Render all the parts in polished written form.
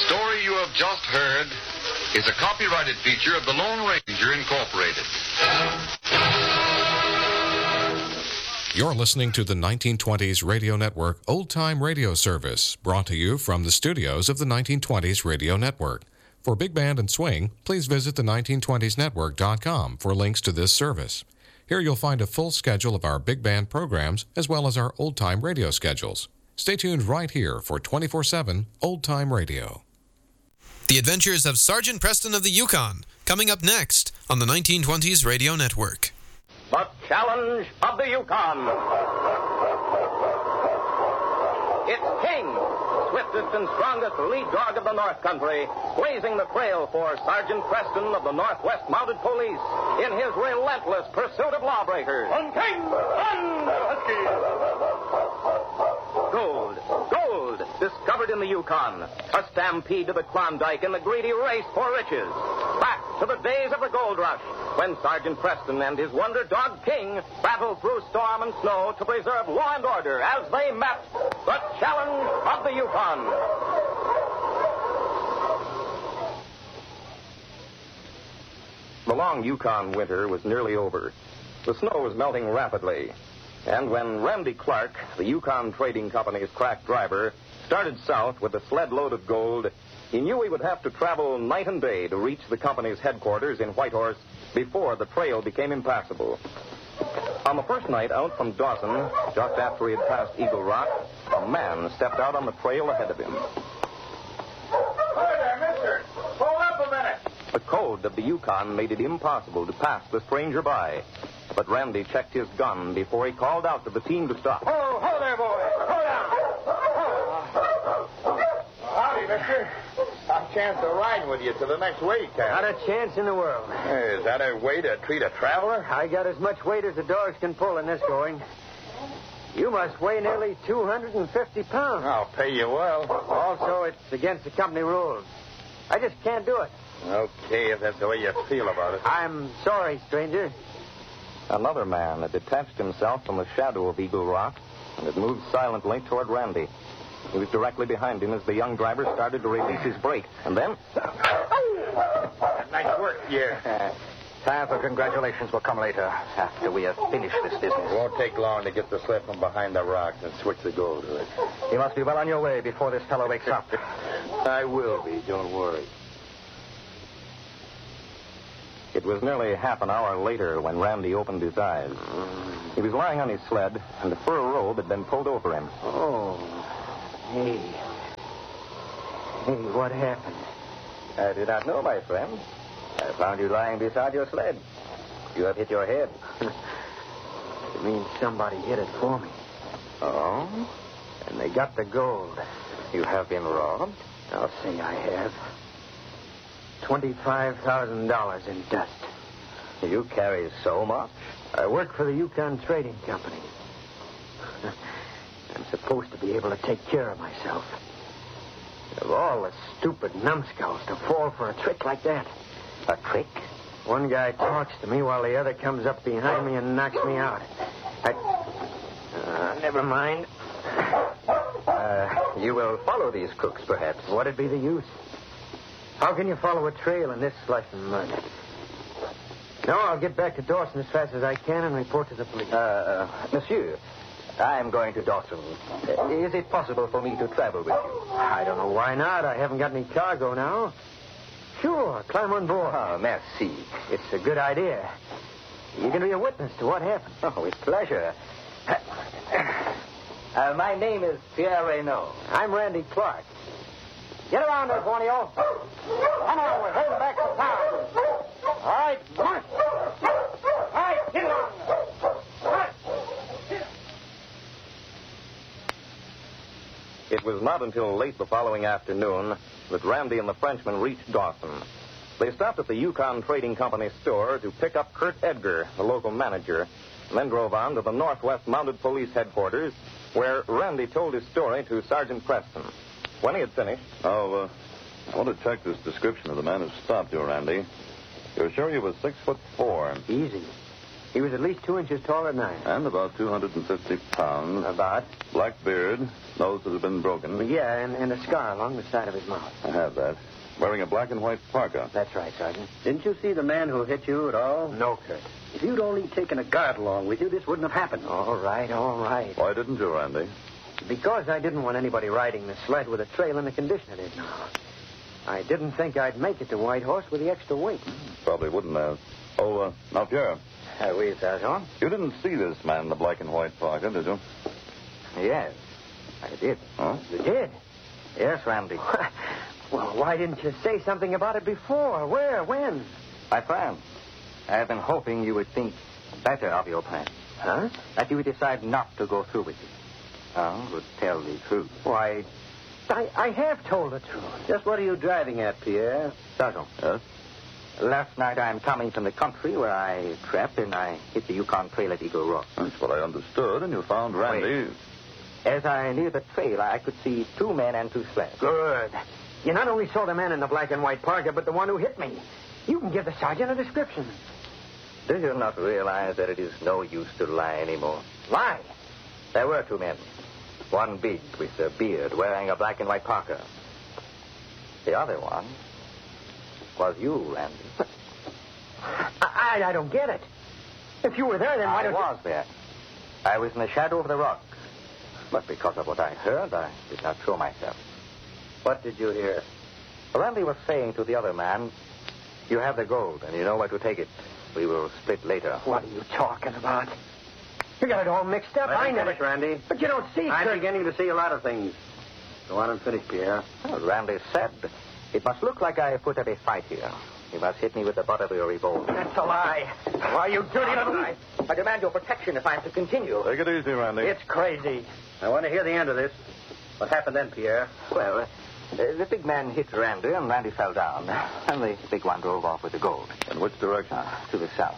story you have just heard is a copyrighted feature of the Lone Ranger Incorporated. You're listening to the 1920s Radio Network Old Time Radio Service, brought to you from the studios of the 1920s Radio Network. For Big Band and Swing, please visit the 1920snetwork.com for links to this service. Here you'll find a full schedule of our big band programs as well as our old-time radio schedules. Stay tuned right here for 24/7 old-time radio. The Adventures of Sergeant Preston of the Yukon, coming up next on the 1920s Radio Network. The Challenge of the Yukon. It's King, swiftest and strongest lead dog of the North Country, blazing the trail for Sergeant Preston of the Northwest Mounted Police in his relentless pursuit of lawbreakers. On King! On Husky! Gold, gold, discovered in the Yukon. A stampede to the Klondike in the greedy race for riches. Back to the days of the gold rush, when Sergeant Preston and his wonder dog King battled through storm and snow to preserve law and order as they met the Challenge of the Yukon. The long Yukon winter was nearly over. The snow was melting rapidly. And when Randy Clark, the Yukon Trading Company's crack driver, started south with a sled load of gold, he knew he would have to travel night and day to reach the company's headquarters in Whitehorse before the trail became impassable. On the first night out from Dawson, just after he had passed Eagle Rock, a man stepped out on the trail ahead of him. Hi there, mister. Hold up a minute. The cold of the Yukon made it impossible to pass the stranger by. But Randy checked his gun before he called out to the team to stop. Oh, there, boy. Hold down. Howdy, mister. I've chance of riding with you to the next weight camp. Not a chance in the world. Hey, is that a way to treat a traveler? I got as much weight as the dogs can pull in this going. You must weigh nearly 250 pounds. I'll pay you well. Also, it's against the company rules. I just can't do it. Okay, if that's the way you feel about it. I'm sorry, stranger. Another man had detached himself from the shadow of Eagle Rock and had moved silently toward Randy. He was directly behind him as the young driver started to release his brake. And then... Nice work, yeah. Time for congratulations will come later, after we have finished this business. It won't take long to get the sled from behind the rocks and switch the gold to it. You must be well on your way before this fellow wakes up. I will be, don't worry. It was nearly half an hour later when Randy opened his eyes. He was lying on his sled, and the fur robe had been pulled over him. Oh. Hey, what happened? I do not know, my friend. I found you lying beside your sled. You have hit your head. It means somebody hit it for me. Oh? And they got the gold. You have been robbed? I'll say I have. $25,000 in dust. You carry so much? I work for the Yukon Trading Company. I'm supposed to be able to take care of myself. Of all the stupid numbskulls to fall for a trick like that. A trick? One guy talks to me while the other comes up behind me and knocks me out. Never mind. You will follow these crooks, perhaps. What'd be the use? How can you follow a trail in this slush and mud? No, I'll get back to Dawson as fast as I can and report to the police. Monsieur, I'm going to Dawson. Is it possible for me to travel with you? I don't know why not. I haven't got any cargo now. Sure, climb on board. Oh, merci. It's a good idea. You can be a witness to what happened. Oh, with pleasure. My name is Pierre Reynaud. I'm Randy Clark. Get around there, Borneo. Come on, we're heading back to town. All right, march. All right, get along. March. It was not until late the following afternoon that Randy and the Frenchman reached Dawson. They stopped at the Yukon Trading Company store to pick up Kurt Edgar, the local manager, and then drove on to the Northwest Mounted Police headquarters, where Randy told his story to Sergeant Preston. When he had finished... I want to check this description of the man who stopped you, Randy. You're sure he was 6'4"? Easy. He was at least 2 inches taller than I am. And about 250 pounds. About? Black beard, nose that has been broken. Yeah, and a scar along the side of his mouth. I have that. Wearing a black and white parka. That's right, Sergeant. Didn't you see the man who hit you at all? No, Kurt. If you'd only taken a guard along with you, this wouldn't have happened. All right. Why didn't you, Randy? Because I didn't want anybody riding the sled with a trail in the condition it is now. I didn't think I'd make it to White Horse with the extra weight. Probably wouldn't have. Oh, now, Pierre. Oui, Sergeant. You didn't see this man in the black and white parka, did you? Yes, I did. Huh? You did? Yes, Randy. Well, why didn't you say something about it before? Where? When? My friend, I have been hoping you would think better of your plan. Huh? That you would decide not to go through with it. Would tell the truth. Why, I have told the truth. Just what are you driving at, Pierre? Sergeant. Yes? Last night I'm coming from the country where I trapped and I hit the Yukon Trail at Eagle Rock. That's what I understood, and you found Randy. Wait. As I neared the trail, I could see 2 men and 2 sleds. Good. You not only saw the man in the black and white parka, but the one who hit me. You can give the sergeant a description. Do you not realize that it is no use to lie anymore? Lie? There were 2 men. One big with a beard wearing a black and white parka. The other one was you, Randy. I don't get it. If you were there, then why I don't was there. I was in the shadow of the rock. But because of what I heard, I did not show myself. What did you hear? Randy was saying to the other man, "You have the gold, and you know where to take it. We will split later." What are you talking about? You got it all mixed up. I never... Randy. But you don't see, I'm Kurt. beginning to see a lot of things. Go on and finish, Pierre. Well, Randy said, "It must look like I put up a fight here. You must hit me with the butt of your revolver." That's a lie. Why, you dirty little... I demand your protection if I am to continue. Take it easy, Randy. It's crazy. I want to hear the end of this. What happened then, Pierre? Well, the big man hit Randy, and Randy fell down. And the big one drove off with the gold. In which direction? To the south.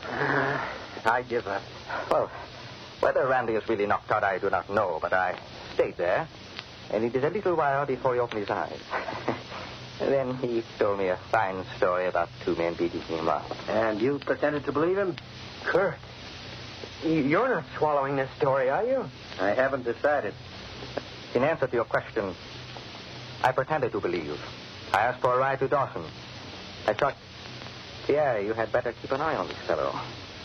I give up. Well, whether Randy is really knocked out, I do not know, but I stayed there. And it is a little while before he opened his eyes. Then he told me a fine story about 2 men beating him up. And you pretended to believe him? Kurt, you're not swallowing this story, are you? I haven't decided. In answer to your question, I pretended to believe. I asked for a ride to Dawson. I thought, Pierre, you had better keep an eye on this fellow.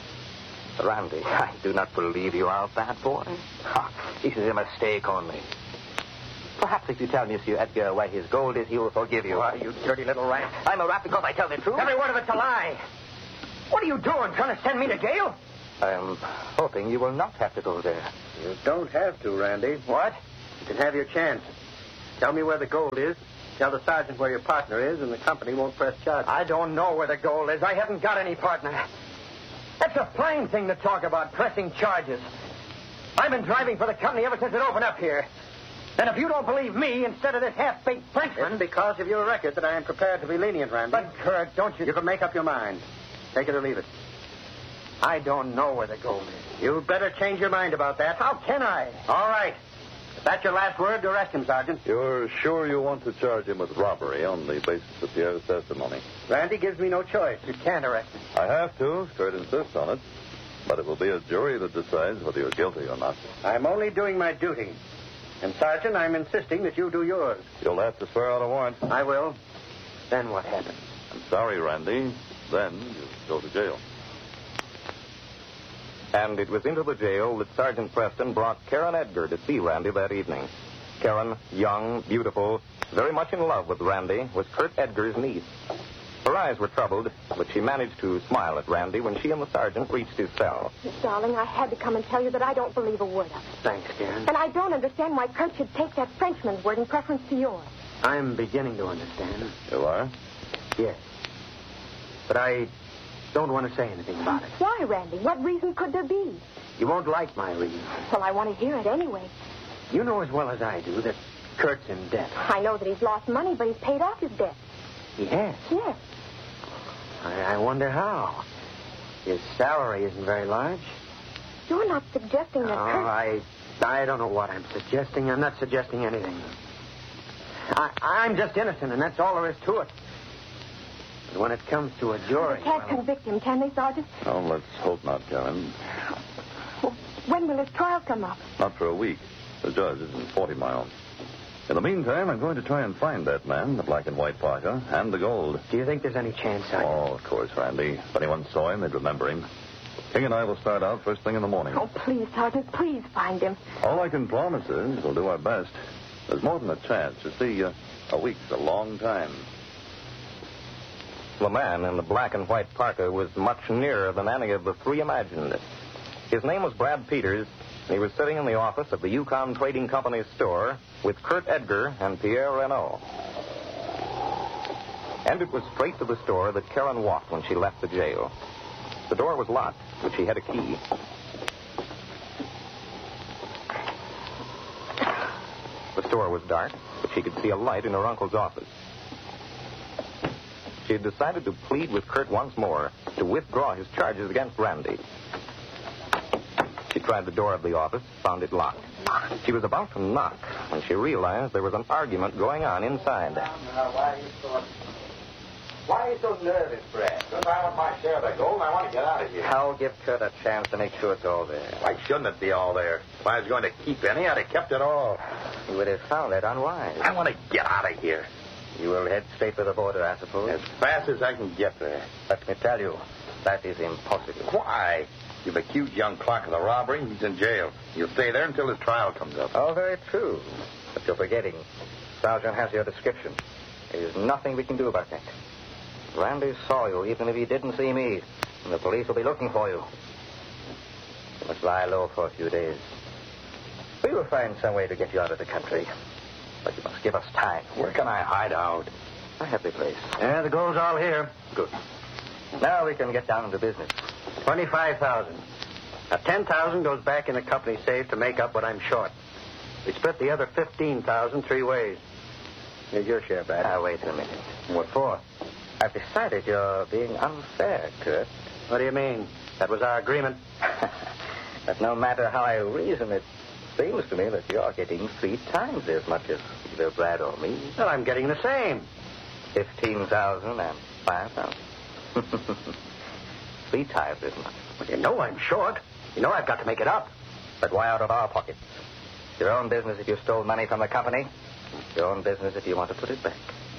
Randy, I do not believe you are a bad boy. This is a mistake only. Perhaps if you tell Monsieur Edgar where his gold is, he will forgive you. Why, you dirty little rat. I'm a rat because I tell the truth. Every word of it's a lie. What are you doing, trying to send me to jail? I am hoping you will not have to go there. You don't have to, Randy. What? You can have your chance. Tell me where the gold is. Tell the sergeant where your partner is, and the company won't press charges. I don't know where the gold is. I haven't got any partner. That's a fine thing to talk about, pressing charges. I've been driving for the company ever since it opened up here. And if you don't believe me instead of this half-baked Frenchman... It's because of your record that I am prepared to be lenient, Randy. But, Kurt, don't you... You can make up your mind. Take it or leave it. I don't know where the gold is. You'd better change your mind about that. How can I? All right. If that's your last word, arrest him, Sergeant. You're sure you want to charge him with robbery on the basis of Pierre's testimony? Randy gives me no choice. You can't arrest him. I have to. Kurt insists on it. But it will be a jury that decides whether you're guilty or not. I'm only doing my duty. And, Sergeant, I'm insisting that you do yours. You'll have to swear out a warrant. I will. Then what happens? I'm sorry, Randy. Then you go to jail. And it was into the jail that Sergeant Preston brought Karen Edgar to see Randy that evening. Karen, young, beautiful, very much in love with Randy, was Kurt Edgar's niece. Her eyes were troubled, but she managed to smile at Randy when she and the sergeant reached his cell. Darling, I had to come and tell you that I don't believe a word of it. Thanks, Karen. And I don't understand why Kurt should take that Frenchman's word in preference to yours. I'm beginning to understand. You are? Yes. But I don't want to say anything about it. Why, Randy? What reason could there be? You won't like my reason. Well, I want to hear it anyway. You know as well as I do that Kurt's in debt. I know that he's lost money, but he's paid off his debt. He has? Yes. I wonder how. His salary isn't very large. You're not suggesting that Kurt... I don't know what I'm suggesting. I'm not suggesting anything. I'm just innocent, and that's all there is to it. But when it comes to a jury... They can't convict him, can they, Sergeant? Oh, let's hope not, Karen. Well, when will his trial come up? Not for a week. The judge is in 40 Mile. In the meantime, I'm going to try and find that man, the black and white parka, and the gold. Do you think there's any chance, Sergeant? Oh, of course, Randy. If anyone saw him, they'd remember him. King and I will start out first thing in the morning. Oh, please, Sergeant, please find him. All I can promise is we'll do our best. There's more than a chance. You see, a week's a long time. The man in the black and white parka was much nearer than any of the three imagined. His name was Brad Peters. He was sitting in the office of the Yukon Trading Company's store with Kurt Edgar and Pierre Renault. And it was straight to the store that Karen walked when she left the jail. The door was locked, but she had a key. The store was dark, but she could see a light in her uncle's office. She had decided to plead with Kurt once more to withdraw his charges against Randy. She tried the door of the office, found it locked. She was about to knock when she realized there was an argument going on inside. Why are you so nervous, Brad? Because I want my share of the gold and I want to get out of here. I'll give Kurt a chance to make sure it's all there. Why shouldn't it be all there? If I was going to keep any, I'd have kept it all. You would have found it unwise. I want to get out of here. You will head straight for the border, I suppose? As fast as I can get there. Let me tell you, that is impossible. Why? You've accused young Clark of the robbery. He's in jail. You'll stay there until his trial comes up. Oh, very true. But you're forgetting. Sergeant has your description. There's nothing we can do about that. Randy saw you, even if he didn't see me. And the police will be looking for you. You must lie low for a few days. We will find some way to get you out of the country. But you must give us time. Where can I hide out? I have the place. Yeah, the gold's all here. Good. Now we can get down to business. 25,000. Now, 10,000 goes back in the company safe to make up what I'm short. We split the other 15,000 three ways. Here's your share, Brad. Now, wait a minute. What for? I've decided you're being unfair, Kurt. What do you mean? That was our agreement. But no matter how I reason, it seems to me that you're getting 3 times as much as either Brad or me. Well, I'm getting the same. 15,000 and 5,000. 3 times as much. Well, you know I'm short. You know I've got to make it up. But why out of our pockets? Your own business if you stole money from the company. Your own business if you want to put it back.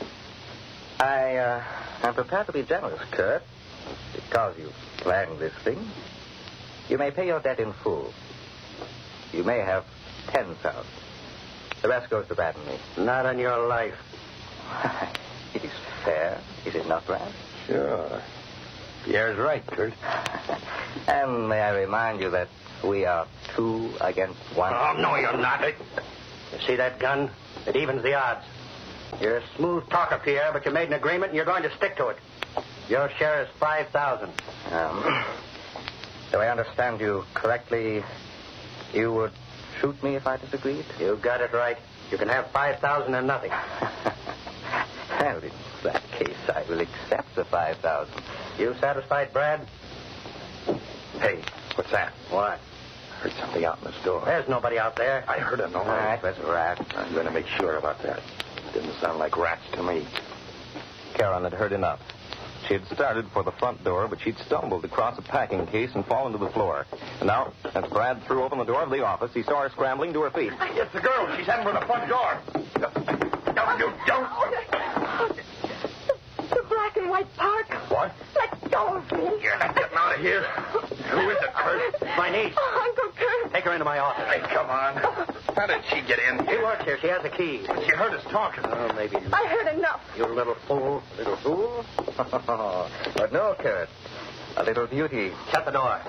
I am prepared to be generous, Kurt, because you planned this thing. You may pay your debt in full. You may have 10,000. The rest goes to Brad and me. Not on your life. It is fair, is it not, Brad? Sure. Pierre's right, Kurt. And may I remind you that we are 2 against 1? Oh, no, you're not. You see that gun? It evens the odds. You're a smooth talker, Pierre, but you made an agreement and you're going to stick to it. Your share is 5,000. Do I understand you correctly? You would shoot me if I disagreed? You got it right. You can have 5,000 and nothing. Well, in that case, I will accept the 5,000. You satisfied, Brad? Hey, what's that? What? Heard something out in the store. There's nobody out there. I heard a noise. All right, that's rats. I'm going to make sure about that. Didn't sound like rats to me. Karen had heard enough. She had started for the front door, but she'd stumbled across a packing case and fallen to the floor. And now, as Brad threw open the door of the office, he saw her scrambling to her feet. It's the girl. She's heading for the front door. Don't you don't. The black and white park. What? Let go of me. You're not getting out of here. Who is it, Kurt? My niece. Oh, Uncle Kurt. Take her into my office. Hey, come on. How did she get in She here? works here. She has a key. She heard us talking. Oh, maybe not. I heard enough. You little fool. Little fool? But no, Kurt. A little beauty. Shut the door.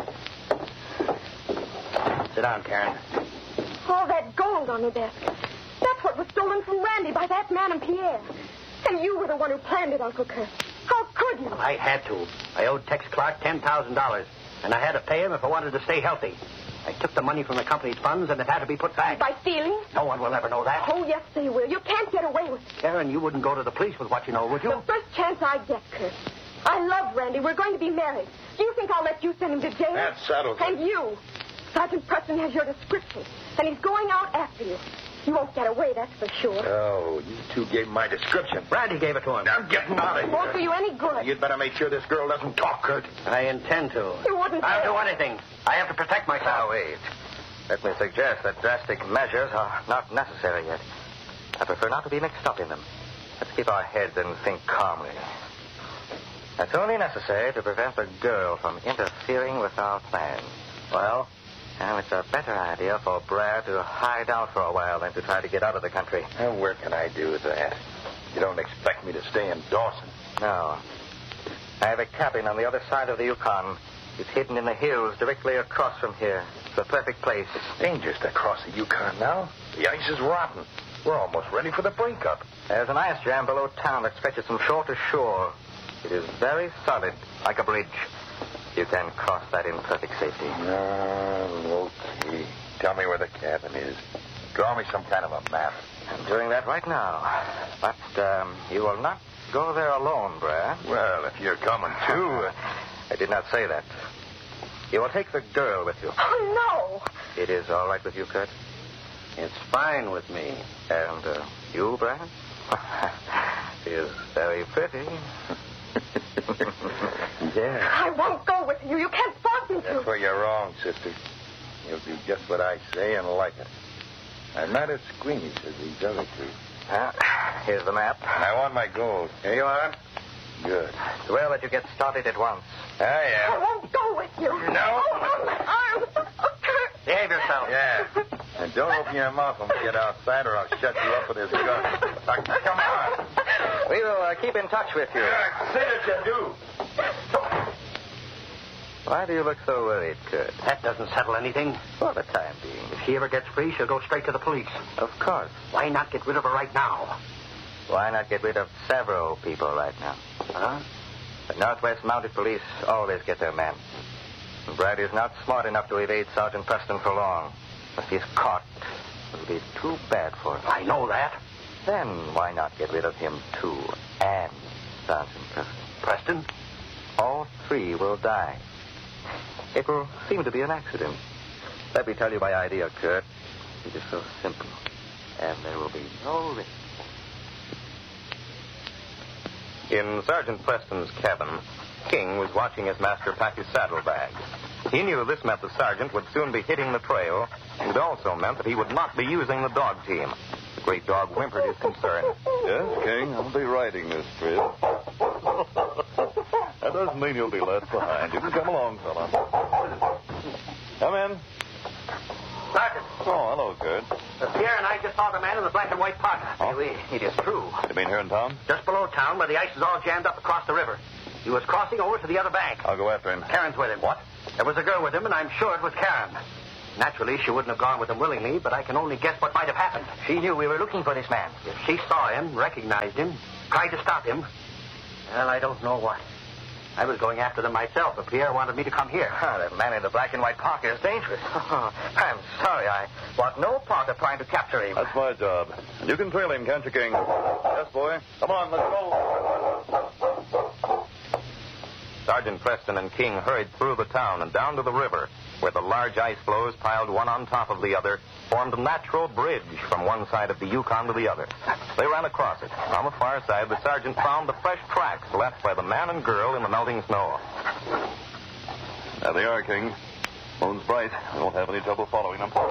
Sit down, Karen. All that gold on the desk. That's what was stolen from Randy by that man and Pierre. And you were the one who planned it, Uncle Kurt. How could you? I had to. I owed Tex Clark $10,000, and I had to pay him if I wanted to stay healthy. I took the money from the company's funds, and it had to be put back. By stealing? No one will ever know that. Oh, yes, they will. You can't get away with it. Karen, you wouldn't go to the police with what you know, would you? The first chance I get, Kurt. I love Randy. We're going to be married. Do you think I'll let you send him to jail? That settles it. And you. Sergeant Preston has your description, and he's going out after you. You won't get away, that's for sure. Oh, you two gave him my description. Randy gave it to him. I'm getting out of It won't do here. you any good. You'd better make sure this girl doesn't talk, Kurt. I intend to. You wouldn't. I'll do anything. I have to protect myself. Now, wait. Let me suggest that drastic measures are not necessary yet. I prefer not to be mixed up in them. Let's keep our heads and think calmly. That's only necessary to prevent the girl from interfering with our plans. Well, now it's a better idea for Brad to hide out for a while than to try to get out of the country. And where can I do that? You don't expect me to stay in Dawson. No. I have a cabin on the other side of the Yukon. It's hidden in the hills directly across from here. It's the perfect place. It's dangerous to cross the Yukon now. The ice is rotten. We're almost ready for the breakup. There's an ice jam below town that stretches from shore to shore. It is very solid, like a bridge. You can cross that in perfect safety. Okay. Tell me where the cabin is. Draw me some kind of a map. I'm doing that right now. But you will not go there alone, Brad. Well, if you're coming too. I did not say that. You will take the girl with you. Oh, It is all right with you, Kurt? It's fine with me. And you, Brad? She is very pretty. no. Yeah. I won't go with you. You can't force me to. That's where you're wrong, sister. You'll do just what I say and like it. I'm not as squeamish as these other two. Here's the map. And I want my gold. Here you are. Good. It's well that you get started at once. I won't go with you. No. Oh, my arms. Behave yourself. Yeah. And don't open your mouth when we get outside or I'll shut you up with this gun. Now, come on. We will keep in touch with you. Say that you do. Why do you look so worried, Kurt? That doesn't settle anything. For the time being. If she ever gets free, she'll go straight to the police. Of course. Why not get rid of her right now? Why not get rid of several people right now? Huh? The Northwest Mounted Police always get their men. And Brad is not smart enough to evade Sergeant Preston for long. If he's caught, it'll be too bad for him. I know that. Then why not get rid of him, too, and Sergeant Preston? Preston? All three will die. It will seem to be an accident. Let me tell you my idea, Kurt. It is so simple. And there will be no risk. In Sergeant Preston's cabin, King was watching his master pack his saddlebags. He knew this meant the sergeant would soon be hitting the trail. It also meant that he would not be using the dog team. The great dog whimpered his concern. Yes, King, I'll be riding this trip. That doesn't mean you'll be left behind. You can come along, fella. Come in. Sergeant. Oh, hello, Kurt. Pierre and I just saw the man in the black and white parka. Oh? It is true. You mean here in town? Just below town where the ice is all jammed up across the river. He was crossing over to the other bank. I'll go after him. Karen's with him. What? There was a girl with him, and I'm sure it was Karen. Naturally, she wouldn't have gone with him willingly, but I can only guess what might have happened. She knew we were looking for this man. If she saw him, recognized him, tried to stop him, well, I don't know what. I was going after them myself, but Pierre wanted me to come here. The man in the black and white parka is dangerous. I'm sorry. I want no part of trying to capture him. That's my job. And you can trail him, can't you, King? Yes, boy. Come on, let's go. Sergeant Preston and King hurried through the town and down to the river, where the large ice floes piled one on top of the other formed a natural bridge from one side of the Yukon to the other. They ran across it. On the far side, the sergeant found the fresh tracks left by the man and girl in the melting snow. There they are, King. Moon's bright. We won't have any trouble following them.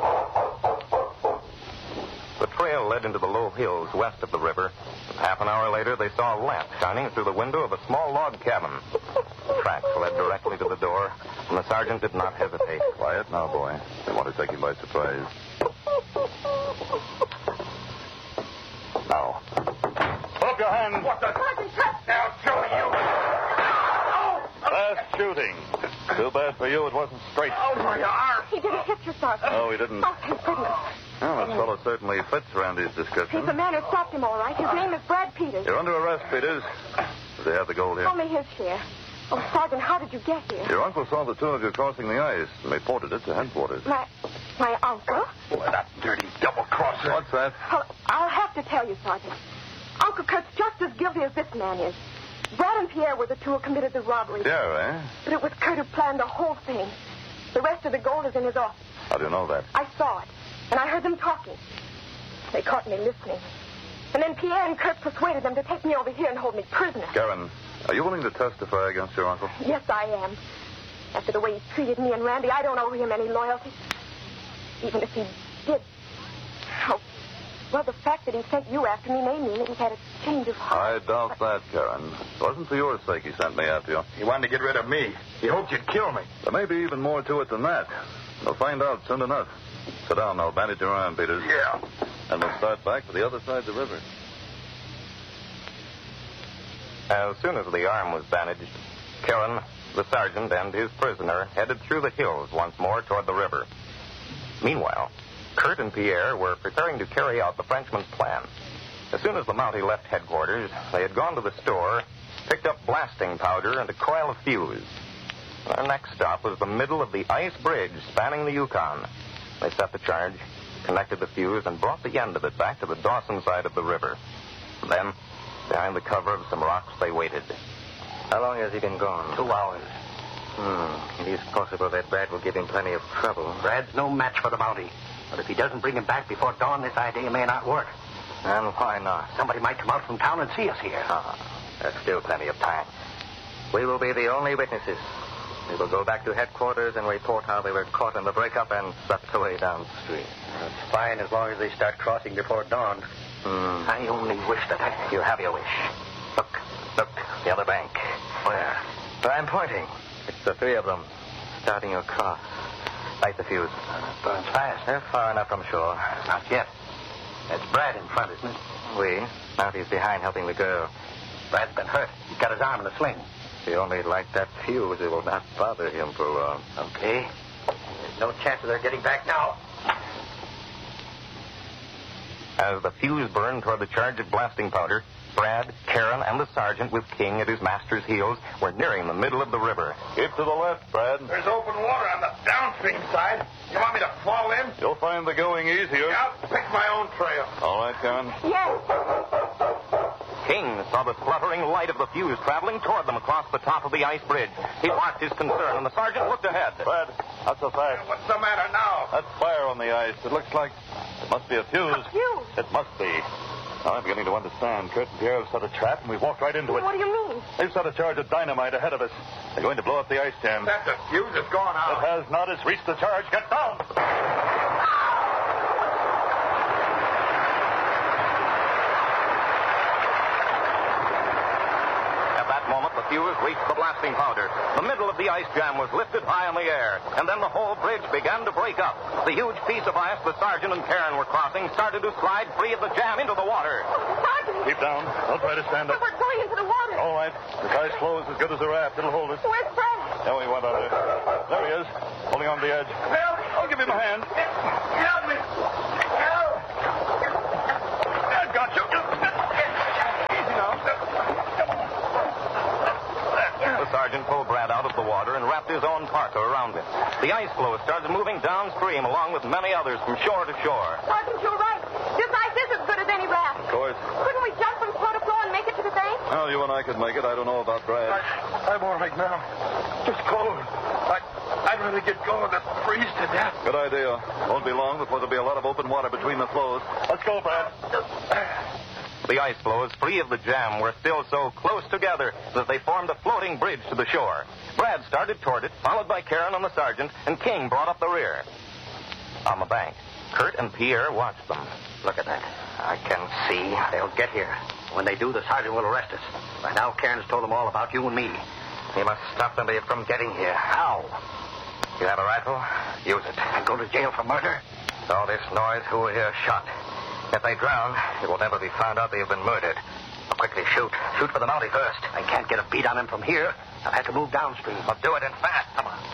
The trail led into the low hills west of the river. Half an hour later, they saw a lamp shining through the window of a small log cabin. The tracks led directly to the door, and the sergeant did not hesitate. Quiet now, boy. They want to take him by surprise. Now. Put up your hands. What the? Sergeant Preston! Now, Joey, you. Fast shooting. Too bad for you it wasn't straight. Oh, my arm. He didn't hit you, Sergeant. No, he didn't. Oh, thank goodness. Well, this fellow certainly fits Randy's description. He's the man who stopped him, all right. His name is Brad Peters. You're under arrest, Peters. Does he have the gold here? Only his share. Oh, Sergeant, how did you get here? Your uncle saw the two of you crossing the ice and reported it to headquarters. My uncle? Boy, that dirty double-crosser. What's that? Well, I'll have to tell you, Sergeant. Uncle Kurt's just as guilty as this man is. Brad and Pierre were the two who committed the robbery. Yeah, eh? But it was Kurt who planned the whole thing. The rest of the gold is in his office. How do you know that? I saw it, and I heard them talking. They caught me listening. And then Pierre and Kurt persuaded them to take me over here and hold me prisoner. Karen, are you willing to testify against your uncle? Yes, I am. After the way he treated me and Randy, I don't owe him any loyalty. Even if he did. Oh, well, the fact that he sent you after me may mean that he had a change of heart. I doubt that, Karen. It wasn't for your sake he sent me after you. He wanted to get rid of me. He hoped you'd kill me. There may be even more to it than that. We'll find out soon enough. Sit down, I'll bandage your arm, Peters. Yeah. And we'll start back to the other side of the river. As soon as the arm was bandaged, Karen, the sergeant, and his prisoner headed through the hills once more toward the river. Meanwhile, Kurt and Pierre were preparing to carry out the Frenchman's plan. As soon as the Mountie left headquarters, they had gone to the store, picked up blasting powder and a coil of fuse. Their next stop was the middle of the ice bridge spanning the Yukon. They set the charge, connected the fuse, and brought the end of it back to the Dawson side of the river. Then, behind the cover of some rocks, they waited. How long has he been gone? 2 hours. It is possible that Brad will give him plenty of trouble. Brad's no match for the Mountie. But if he doesn't bring him back before dawn, this idea may not work. And why not? Somebody might come out from town and see us here. There's still plenty of time. We will be the only witnesses. We will go back to headquarters and report how they were caught in the breakup and swept away downstream. That's fine as long as they start crossing before dawn. I only wish that You have your wish. Look, the other bank. Where? Where I'm pointing. It's the three of them, starting across. Light the fuse. Burns fast. They're far enough from shore. Not yet. That's Brad in front, isn't it? Moutie's behind helping the girl. Brad's been hurt. He's got his arm in a sling. If you only light that fuse, it will not bother him for long. Okay. There's no chance of their getting back now. As the fuse burned toward the charge of blasting powder, Brad, Karen, and the sergeant with King at his master's heels were nearing the middle of the river. Keep to the left, Brad. There's open water on the downstream side. You want me to fall in? You'll find the going easier. I'll pick my own trail. All right, Karen. Yes. King saw the spluttering light of the fuse traveling toward them across the top of the ice bridge. He watched his concern, and the sergeant looked ahead. Brad, not so fast. What's the matter now? That's fire on the ice. It looks like it must be a fuse. A fuse? It must be. Now, I'm beginning to understand. Kurt and Pierre have set a trap, and we've walked right into it. What do you mean? They've set a charge of dynamite ahead of us. They're going to blow up the ice jam. That's the fuse. It's gone It out. has not. It's reached the charge. Get down! At that moment, the fuse reached the blasting powder. The middle of the ice jam was lifted high in the air, and then the whole bridge began to break up. The huge piece of ice the sergeant and Karen were crossing started to slide free of the jam into the water. Sergeant! Keep down. Don't try to stand up. We're going into the water. All right. This ice flow is as good as a raft. It'll hold us. Where's Brad? Now we went under. There he is, holding on the edge. Help! I'll give him a hand. Help me! Help! I've got you. Easy now. The sergeant pulled Brad out of the water and wrapped his own parka around him. The ice floe started moving downstream along with many others from shore to shore. Sergeant, you're right. This ice is as good as any raft. Of course. Couldn't we jump from floor to floor and make it to the bank? Well, you and I could make it. I don't know about Brad. I'm all right now. Just cold. I'd rather get going than freeze to death. Good idea. Won't be long before there'll be a lot of open water between the floes. Let's go, Brad. The ice floes, free of the jam, were still so close together that they formed a floating bridge to the shore. Brad started toward it, followed by Karen and the sergeant, and King brought up the rear. On the bank, Kurt and Pierre watched them. Look at that. I can see they'll get here. When they do, the sergeant will arrest us. By now, Karen's told them all about you and me. We must stop them from getting here. How? You have a rifle? Use it. And go to jail for murder? All this noise, who will hear shot? If they drown, it will never be found out they have been murdered. Quickly shoot. Shoot for the Mountie first. I can't get a beat on him from here. I'll have to move downstream. But do it in fast. Come on.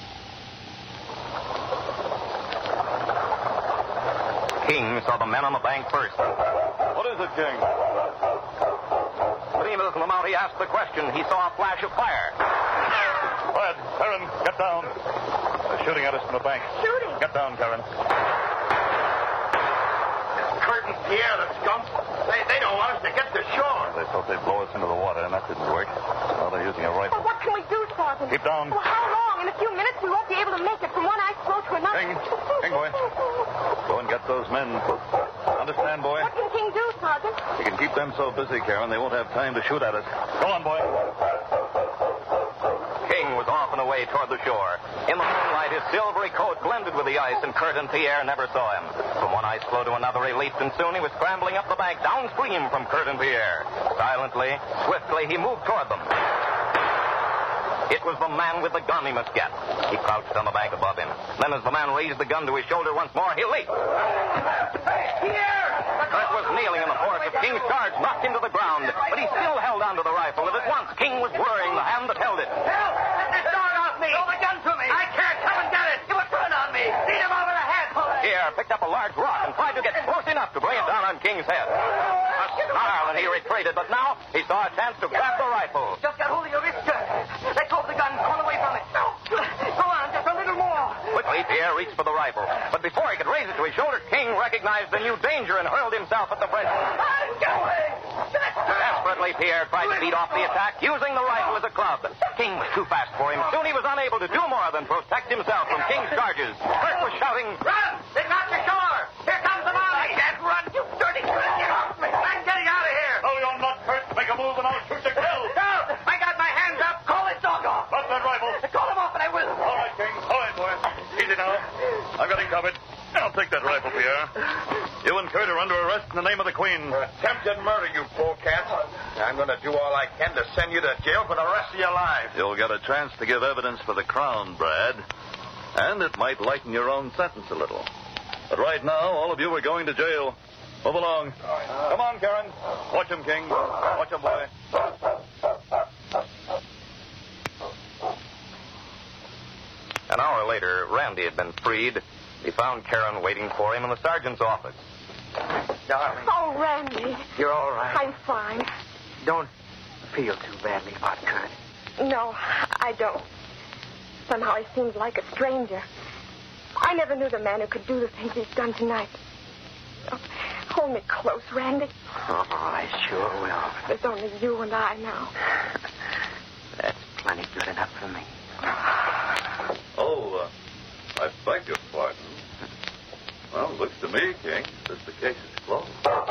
King saw the men on the bank first. What is it, King? But even as Lamonti asked the question, he saw a flash of fire. Brad, Karen, get down. They're shooting at us from the bank. Shooting? Get down, Karen. Kurt and Pierre, the skunks, they don't want us to get to shore. They thought they'd blow us into the water, and that didn't work. Now they're using a rifle. Well, what can we do, Sergeant? Keep down. Well, how long? In a few minutes, we won't be able to make it from one ice floe to another. King, boy. Go and get those men. Now, Understand, boy? What can King do, Sergeant? You can keep them so busy, Karen, they won't have time to shoot at us. Go on, boy. King was off and away toward the shore. In the moonlight, his silvery coat blended with the ice, and Kurt and Pierre never saw him. From one ice floe to another he leaped, and soon he was scrambling up the bank downstream from Kurt and Pierre. Silently, swiftly, he moved toward them. It was the man with the gun he must get. He crouched on the bank above him. Then as the man raised the gun to his shoulder once more, he leaped. Here! Kurt was kneeling in the force of King's charge, knocked him to the ground, but he still held onto the rifle, and at once King was worrying the hand that held it. Help! Let this dog off me! Throw the gun to me! I can't! Come and get it! You were turn on me! Beat him over the head! Pierre picked up a large rock and tried to get close enough to bring it down on King's head. A snarl, and he retreated, but now he saw a chance to grab the rifle. Just got hold of your wrist, Kurt. Let go of the gun. Pull away from it. No. Go on, just a little more. Quickly, Pierre reached for the rifle. But before he could raise it to his shoulder, King recognized the new danger and hurled himself at the Frenchman. Get away! Desperately, Pierre tried to beat off the attack, using the rifle as a club. King was too fast for him. Soon he was unable to do more than protect himself from King's charges. Kurt was shouting, Run! They've got the shore! Here comes the mob! I can't run, you dirty criminal! Get off me! I'm getting out of here! Oh, you're not hurt. Make a move and I'll shoot you kill. No! I got my hands up! Call this dog off! Drop that rifle. Call him off and I will! All right, King. All right, boy. Easy now. I've got him covered. I'll take that rifle, Pierre. You and Kurt are under arrest in the name of the Queen. For attempted murder, you polecat. I'm going to do all I can to send you to jail for the rest of your life. You'll get a chance to give evidence for the Crown, Brad. And it might lighten your own sentence a little. But right now, all of you are going to jail. Move along. Come on, Karen. Watch him, King. Watch him, boy. An hour later, Randy had been freed. He found Karen waiting for him in the sergeant's office. Darling, Oh, Randy. you're all right. I'm fine. Don't feel too badly about Kurt. No, I don't. Somehow he seems like a stranger. I never knew the man who could do the things he's done tonight. Oh, hold me close, Randy. Oh, I sure will. There's only you and I now. That's plenty good enough for me. Oh, I beg your pardon. Well, looks to me, King, that the case is closed.